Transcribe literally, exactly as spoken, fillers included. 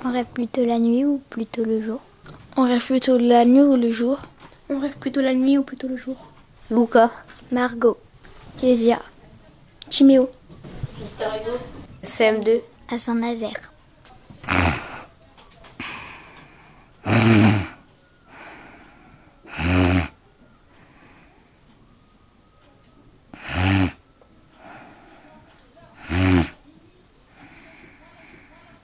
On rêve plutôt la nuit ou plutôt le jour? On rêve plutôt la nuit ou le jour? On rêve plutôt la nuit ou plutôt le jour? Luca. Margot. Kezia. Timéo. Victor Hugo. C M deux. À Saint-Nazaire.